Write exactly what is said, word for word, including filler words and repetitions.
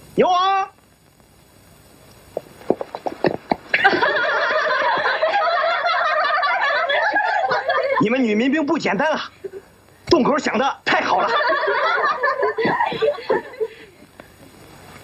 有啊。你们女民兵不简单啊，洞口想的太好了。